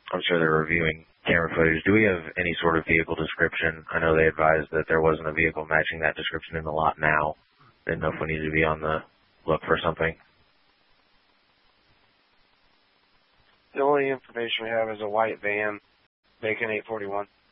I'm sure they're reviewing camera footage. Do we have any sort of vehicle description? I know they advised that there wasn't a vehicle matching that description in the lot now. Didn't know if we needed to be on the look for something. The only information we have is a white van, Bacon 841.